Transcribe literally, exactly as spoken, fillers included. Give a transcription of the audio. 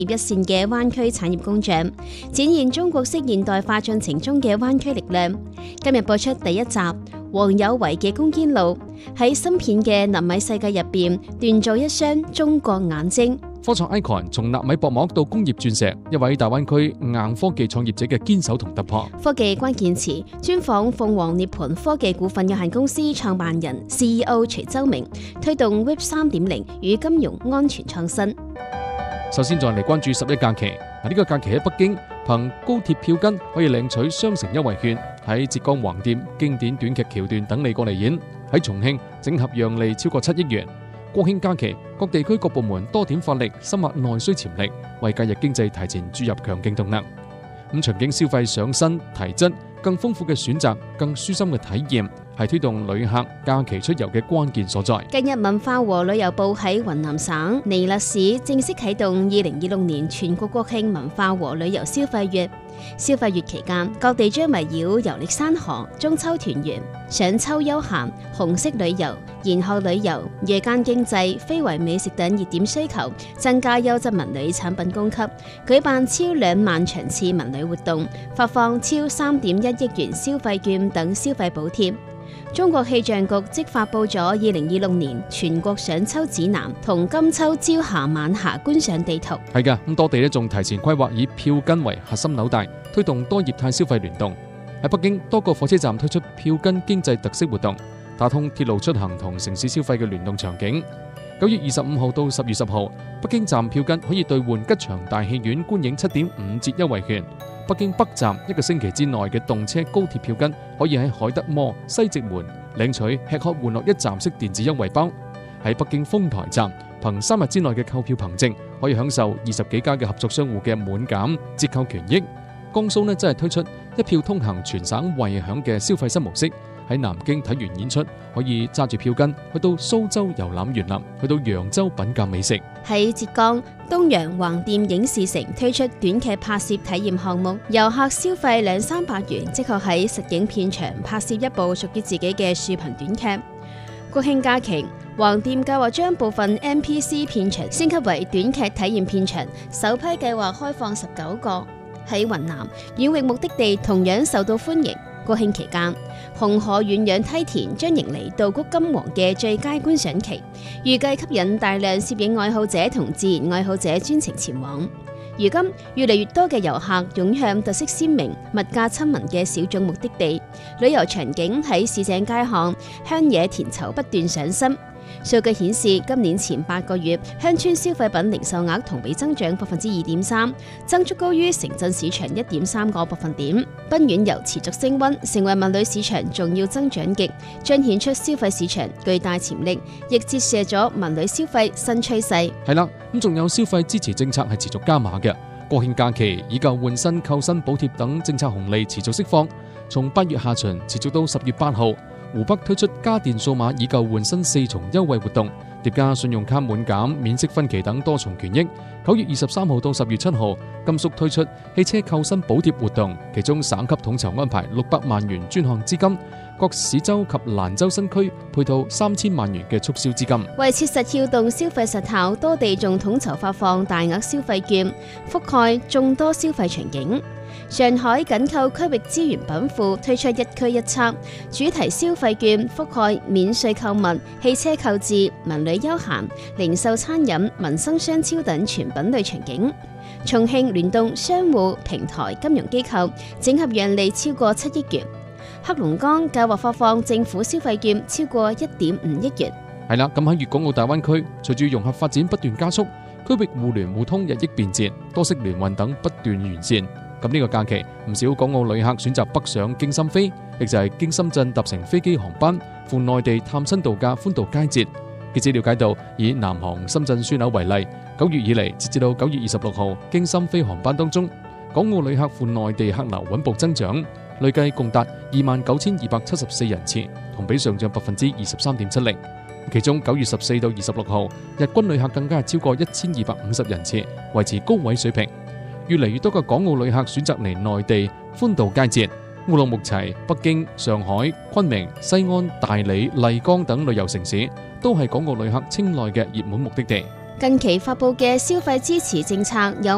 一線嘅灣區產業工匠，展現中國式現代化進程中嘅灣區力量。今日播出第一集，王有為嘅攻堅路，喺芯片嘅納米世界入邊鍛造一雙中國眼睛。 科創 icon 從納米薄膜到工業鑽石，一位大灣區硬科技創業者嘅堅守同突破。 科技關鍵詞專訪鳳凰涅槃科技股份有限公司創辦人 C E O 徐周明，推動 Web 三點零與金融安全創新。 首先再嚟關注十一假期。嗱，呢個假期喺北京憑高鐵票根可以領取雙城優惠券，喺浙江橫店經典短劇橋段等你過嚟演。喺重慶整合讓利超過七億元。國慶假期，各地區各部門多點發力，深挖內需潛力，為假日經濟提前注入強勁動能。咁場景消費上新提質，更豐富嘅選擇，更舒心嘅體驗，係推動旅客假期出遊嘅關鍵所在。 近日文化和旅遊部喺雲南省彌勒市正式啟動二零二六年全國國慶文化和旅遊消費月。消費月期間，各地將圍繞遊歷山河、中秋團圓、賞秋休閒、紅色旅遊、研學旅遊、夜間經濟、非遺美食等熱點需求，增加優質文旅產品供給，舉辦超兩萬場次文旅活動，發放超三點一億元消費券等消費補貼。中國氣象局即發佈咗二零二六年全國賞秋指南同金秋朝霞晚霞觀賞地圖。 係噶，咁多地咧仲提前規劃以票根為核心紐帶，推動多業態消費聯動。喺北京，多個火車站推出票根經濟特色活動，打通鐵路出行同城市消費嘅聯動場景。九月二十五號到十月十號，北京站票根可以兌換吉祥大戲院觀影七點五折優惠券。北京北站一個星期之內嘅動車高鐵票根可以喺海德摩、西直門領取吃喝玩樂一站式電子優惠包。喺北京豐台站，憑三日之內嘅購票憑證可以享受二十幾家嘅合作商戶嘅滿減折扣權益。江蘇呢真係推出一票通行全省惠享嘅消費新模式。喺南京睇完演出，可以揸住票根去到蘇州遊覽園林，去到揚州品鑑美食。 喺浙江東陽橫店影視城推出短劇拍攝體驗項目，遊客消費兩三百元即可喺實景片場拍攝一部屬於自己嘅視頻短劇。國慶假期，橫店計劃將部分 M P C 片場升級為短劇體驗片場，首批計劃開放十九個。喺雲南，遠域目的地同樣受到歡迎。國慶期間，紅河遠洋梯田將迎嚟稻谷金黃嘅最佳觀賞期，預計吸引大量攝影愛好者同自然愛好者專程前往。如今，越嚟越多嘅遊客湧向特色鮮明、物價親民嘅小眾目的地，旅遊場景喺市井街巷、鄉野田疇不斷上新。數據顯示，今年前八個月鄉村消費品零售額同比增長百分之二點三，增速高於城鎮市場一點三個百分點。賓遠遊持續升溫，成為文旅市場重要增長極，彰顯出消費市場巨大潛力，亦折射咗文旅消費新趨勢。 係啦，咁仲有消費支持政策係持續加碼嘅。國慶假期以舊換新、扣薪補貼等政策紅利持續釋放，從八月下旬持續到十月八號。湖北推出家電數碼以舊換新四重優惠活動，疊加信用卡滿減、免息分期等多重權益。九月二十三號到十月七號，甘肅推出汽車扣薪補貼活動，其中省級統籌安排六百萬元專項資金，各市州及蘭州新區配套三千萬元嘅促銷資金。 為切實撬動消費實效，多地仲統籌發放大額消費券，覆蓋眾多消費場景。上海緊扣區域資源稟賦推出一區一策主題消費券，覆蓋免稅購物、汽車購置、文旅休閒、零售餐飲、民生商超等全品類場景。重慶聯動商戶、平台、金融機構，整合讓利超過七億元。黑龍江計劃發放政府消費券超過一點五億元。 係啦，咁喺粵港澳大灣區，隨住融合發展不斷加速，區域互聯互通日益便捷，多式聯運等不斷完善。咁呢個假期，唔少港澳旅客選擇北上經深飛，亦就係經深圳搭乘飛機航班赴內地探親度假，歡度佳節。記者了解到，以南航深圳樞紐為例，九月以嚟，截至到九月二十六號，經深飛航班當中，港澳旅客赴內地客流穩步增長，累計共達二萬九千二百七十四人次，同比上漲百分之二十三點七零。其中九月十四到二十六號，日均旅客更加係超過一千二百五十人次，維持高位水平。越嚟越多嘅港澳旅客選擇嚟內地歡度佳節，烏魯木齊、北京、上海、昆明、西安、大理、麗江等旅遊城市都係港澳旅客青睞嘅熱門目的地。 近期發佈嘅消費支持政策有